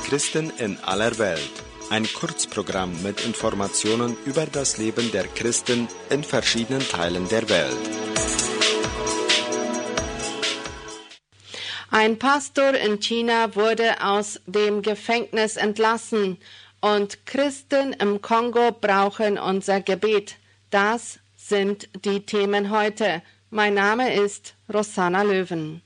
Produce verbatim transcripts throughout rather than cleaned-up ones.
Christen in aller Welt. Ein Kurzprogramm mit Informationen über das Leben der Christen in verschiedenen Teilen der Welt. Ein Pastor in China wurde aus dem Gefängnis entlassen und Christen im Kongo brauchen unser Gebet. Das sind die Themen heute. Mein Name ist Rosanna Löwen.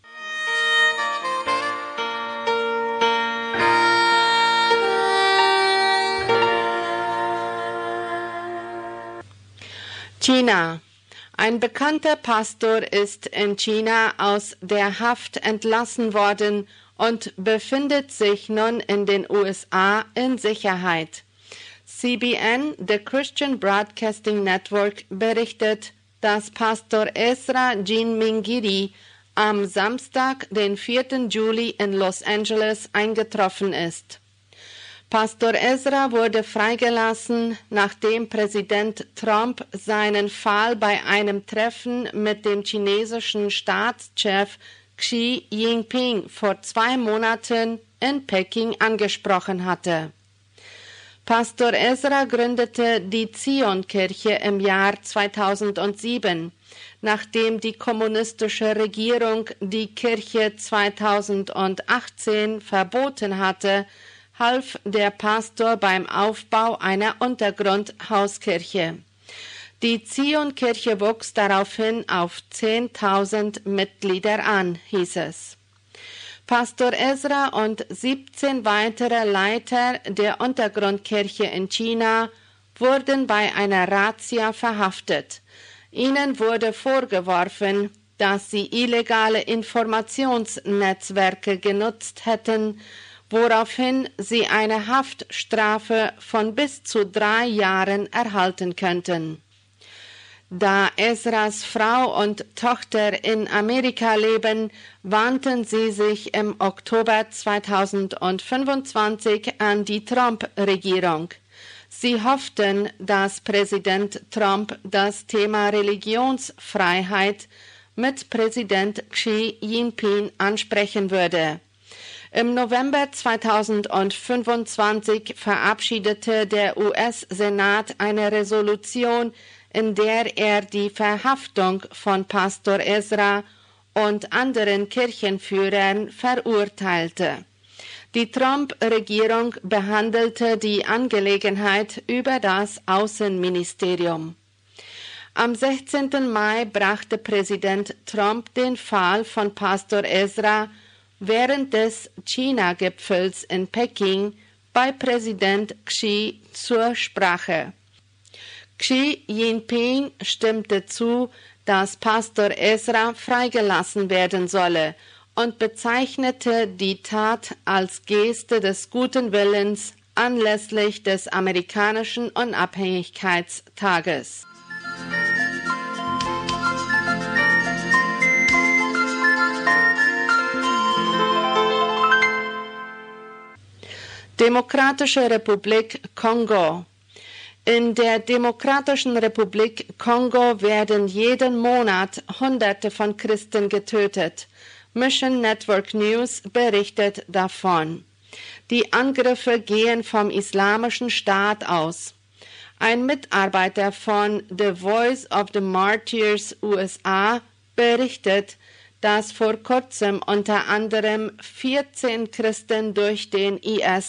China. Ein bekannter Pastor ist in China aus der Haft entlassen worden und befindet sich nun in den U S A in Sicherheit. C B N, The Christian Broadcasting Network, berichtet, dass Pastor Ezra Jinmingiri am Samstag, den vierten Juli in Los Angeles eingetroffen ist. Pastor Ezra wurde freigelassen, nachdem Präsident Trump seinen Fall bei einem Treffen mit dem chinesischen Staatschef Xi Jinping vor zwei Monaten in Peking angesprochen hatte. Pastor Ezra gründete die Zion-Kirche im Jahr zweitausendsieben, nachdem die kommunistische Regierung die Kirche zweitausendachtzehn verboten hatte, half der Pastor beim Aufbau einer Untergrundhauskirche. Die Zion-Kirche wuchs daraufhin auf zehntausend Mitglieder an, hieß es. Pastor Ezra und siebzehn weitere Leiter der Untergrundkirche in China wurden bei einer Razzia verhaftet. Ihnen wurde vorgeworfen, dass sie illegale Informationsnetzwerke genutzt hätten, woraufhin sie eine Haftstrafe von bis zu drei Jahren erhalten könnten. Da Ezras Frau und Tochter in Amerika leben, wandten sie sich im Oktober zweitausendfünfundzwanzig an die Trump-Regierung. Sie hofften, dass Präsident Trump das Thema Religionsfreiheit mit Präsident Xi Jinping ansprechen würde. Im November zweitausendfünfundzwanzig verabschiedete der U S-Senat eine Resolution, in der er die Verhaftung von Pastor Ezra und anderen Kirchenführern verurteilte. Die Trump-Regierung behandelte die Angelegenheit über das Außenministerium. Am sechzehnten Mai brachte Präsident Trump den Fall von Pastor Ezra während des China-Gipfels in Peking bei Präsident Xi zur Sprache. Xi Jinping stimmte zu, dass Pastor Ezra freigelassen werden solle und bezeichnete die Tat als Geste des guten Willens anlässlich des amerikanischen Unabhängigkeitstages. Demokratische Republik Kongo. In der Demokratischen Republik Kongo werden jeden Monat Hunderte von Christen getötet. Mission Network News berichtet davon. Die Angriffe gehen vom Islamischen Staat aus. Ein Mitarbeiter von The Voice of the Martyrs U S A berichtet, dass vor kurzem unter anderem vierzehn Christen durch den I S